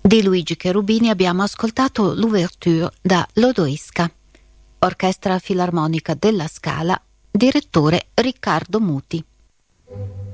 Di Luigi Cherubini abbiamo ascoltato l'ouverture da Lodoisca, Orchestra Filarmonica della Scala, direttore Riccardo Muti.